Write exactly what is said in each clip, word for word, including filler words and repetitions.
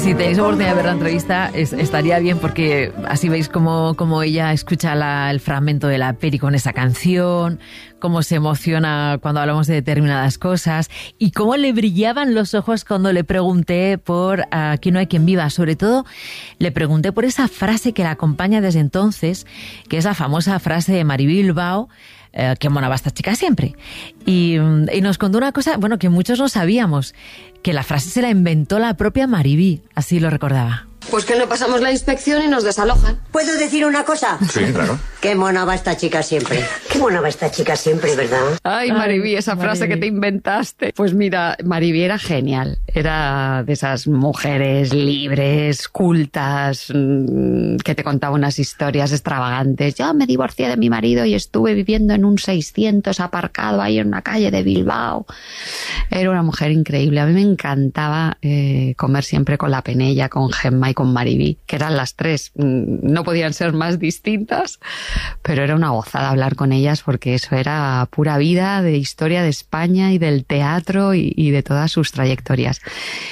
Si tenéis oportunidad de ver la entrevista, es, estaría bien porque así veis cómo, cómo ella escucha la, el fragmento de la peli con esa canción, cómo se emociona cuando hablamos de determinadas cosas y cómo le brillaban los ojos cuando le pregunté por Aquí no hay quien viva. Sobre todo, le pregunté por esa frase que la acompaña desde entonces, que es la famosa frase de Mariby Bilbao, Eh, qué mona va esta chica siempre. Y, y nos contó una cosa, bueno, que muchos no sabíamos, que la frase se la inventó la propia Mariby, así lo recordaba. Pues que no pasamos la inspección y nos desalojan. ¿Puedo decir una cosa? Sí, claro. Qué mona va esta chica siempre. Qué mona va esta chica siempre, ¿verdad? Ay, Mariby, esa Ay, frase Mariby. que te inventaste. Pues mira, Mariby era genial. Era de esas mujeres libres, cultas, mmm, que te contaba unas historias extravagantes. Yo me divorcié de mi marido y estuve viviendo en un seiscientos aparcado ahí en una calle de Bilbao. Era una mujer increíble. A mí me encantaba eh, comer siempre con la Penella, con Gemma y con Mariby, que eran las tres. No podían ser más distintas, pero era una gozada hablar con ellas porque eso era pura vida de historia de España y del teatro y, y de todas sus trayectorias.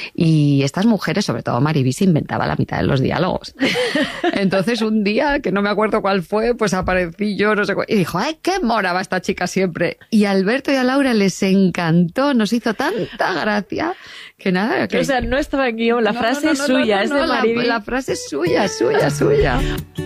Y estas mujeres, sobre todo Mariby, se inventaba la mitad de los diálogos. Entonces un día, que no me acuerdo cuál fue, pues aparecí yo, no sé cuál, y dijo, ¡ay, qué mona va esta chica siempre! Y a Alberto y a Laura les encantó, nos hizo tanta gracia que nada... Que... O sea, no estaba en guión, la No, frase no, no, es no, suya, no, es no, de la, Mariby. la frase es suya, suya, suya.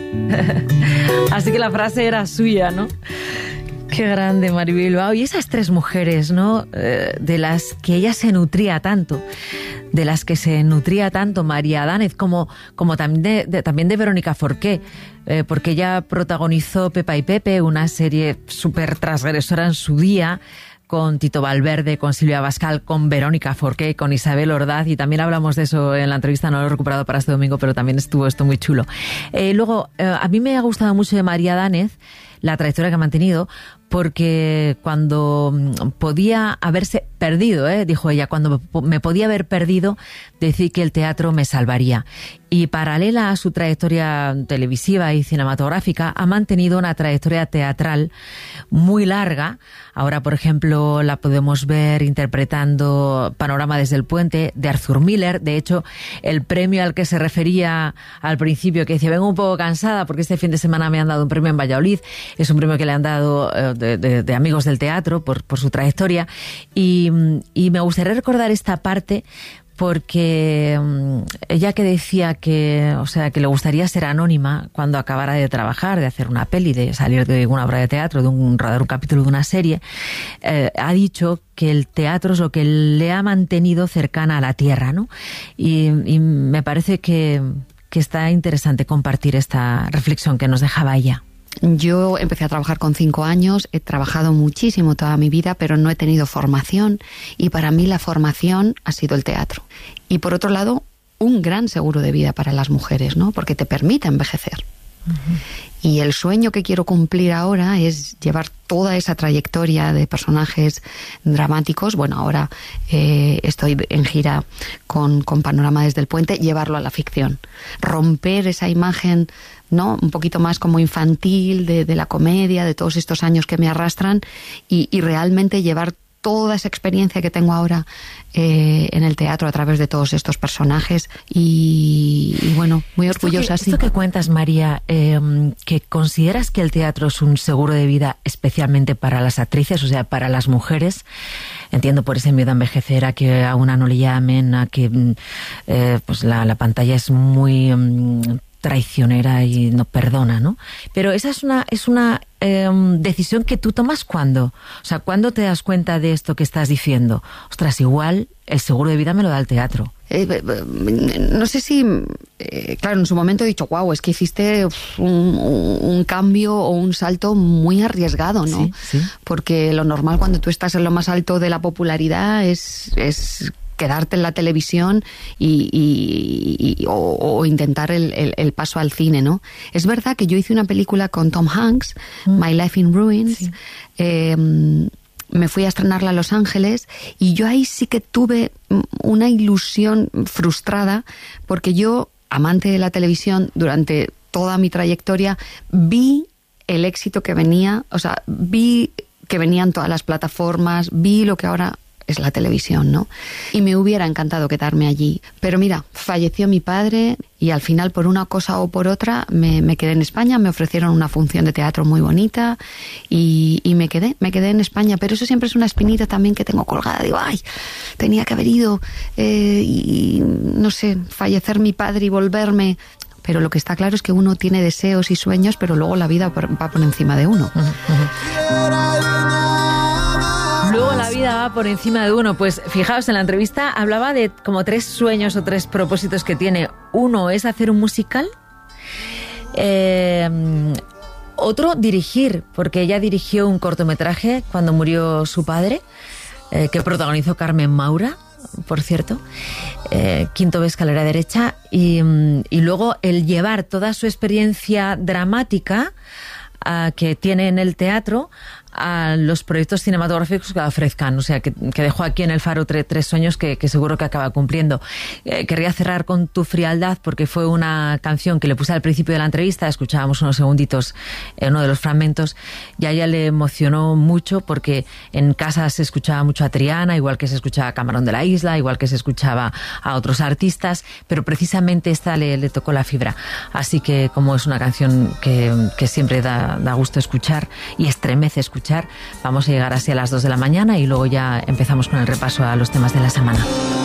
Así que la frase era suya, ¿no? Qué grande, Mariby Bilbao. Y esas tres mujeres, ¿no? Eh, de las que ella se nutría tanto, de las que se nutría tanto María Dánez, como, como también, de, de, también de Verónica Forqué, eh, porque ella protagonizó Pepa y Pepe, una serie súper transgresora en su día, con Tito Valverde, con Silvia Abascal, con Verónica Forqué, con Isabel Ordaz, y también hablamos de eso en la entrevista, no lo he recuperado para este domingo, pero también estuvo esto muy chulo. Eh, luego, eh, a mí me ha gustado mucho de María Dánez la trayectoria que ha mantenido, porque cuando podía haberse perdido, ¿eh? dijo ella, cuando me podía haber perdido, decir que el teatro me salvaría. Y paralela a su trayectoria televisiva y cinematográfica, ha mantenido una trayectoria teatral muy larga. Ahora, por ejemplo, la podemos ver interpretando Panorama desde el puente, de Arthur Miller. De hecho, el premio al que se refería al principio, que decía, vengo un poco cansada porque este fin de semana me han dado un premio en Valladolid, es un premio que le han dado eh, de, de, de amigos del teatro por, por su trayectoria. Y, y me gustaría recordar esta parte porque um, ella que decía que, o sea, que le gustaría ser anónima cuando acabara de trabajar, de hacer una peli, de salir de una obra de teatro, de un rodar un capítulo de una serie, eh, ha dicho que el teatro es lo que le ha mantenido cercana a la tierra, ¿no? Y, y me parece que, que está interesante compartir esta reflexión que nos dejaba ella. Yo empecé a trabajar con cinco años, he trabajado muchísimo toda mi vida, pero no he tenido formación, y para mí la formación ha sido el teatro. Y por otro lado, un gran seguro de vida para las mujeres, ¿no? Porque te permite envejecer. Uh-huh. Y el sueño que quiero cumplir ahora es llevar toda esa trayectoria de personajes dramáticos. Bueno, ahora eh, estoy en gira con, con Panorama desde el puente, llevarlo a la ficción. Romper esa imagen, ¿no? Un poquito más como infantil de, de la comedia, de todos estos años que me arrastran, y, y realmente llevar toda esa experiencia que tengo ahora eh, en el teatro a través de todos estos personajes y, y bueno, muy orgullosa. Esto que, esto que cuentas, María, eh, que consideras que el teatro es un seguro de vida especialmente para las actrices, o sea, para las mujeres. Entiendo por ese miedo a envejecer, a que a una no le llamen, a que eh, pues la, la pantalla es muy um, traicionera y no perdona, ¿no? Pero esa es una es una eh, decisión que tú tomas ¿cuándo? O sea, ¿cuándo te das cuenta de esto que estás diciendo? Ostras, igual el seguro de vida me lo da el teatro. Eh, no sé si, eh, claro, en su momento he dicho, wow, es que hiciste un, un cambio o un salto muy arriesgado, ¿no? Sí, sí. Porque lo normal cuando tú estás en lo más alto de la popularidad es, es quedarte en la televisión y, y, y o, o intentar el, el, el paso al cine, ¿no? Es verdad que yo hice una película con Tom Hanks, mm. My Life in Ruins, sí. eh, me fui a estrenarla a Los Ángeles y yo ahí sí que tuve una ilusión frustrada porque yo, amante de la televisión durante toda mi trayectoria, vi el éxito que venía, o sea, vi que venían todas las plataformas, vi lo que ahora es la televisión, ¿no? Y me hubiera encantado quedarme allí. Pero mira, falleció mi padre y al final, por una cosa o por otra, me, me quedé en España, me ofrecieron una función de teatro muy bonita y, y me quedé, me quedé en España. Pero eso siempre es una espinita también que tengo colgada. Digo, ay, tenía que haber ido eh, y, no sé, fallecer mi padre y volverme. Pero lo que está claro es que uno tiene deseos y sueños, pero luego la vida va por encima de uno. Uh-huh, uh-huh. Luego la vida va por encima de uno. Pues fijaos, en la entrevista hablaba de como tres sueños o tres propósitos que tiene. Uno es hacer un musical. Eh, otro, dirigir, porque ella dirigió un cortometraje cuando murió su padre, eh, que protagonizó Carmen Maura, por cierto, eh, Quinto B, escalera derecha, y, y luego el llevar toda su experiencia dramática uh, que tiene en el teatro a los proyectos cinematográficos que ofrezcan, o sea, que, que dejó aquí en el Faro tre, tres sueños que, que seguro que acaba cumpliendo. Eh, querría cerrar con Tu frialdad, porque fue una canción que le puse al principio de la entrevista, escuchábamos unos segunditos en uno de los fragmentos, y a ella le emocionó mucho porque en casa se escuchaba mucho a Triana, igual que se escuchaba a Camarón de la Isla, igual que se escuchaba a otros artistas, pero precisamente esta le, le tocó la fibra. Así que, como es una canción que, que siempre da, da gusto escuchar y estremece escuchar, vamos a llegar así a las dos de la mañana y luego ya empezamos con el repaso a los temas de la semana.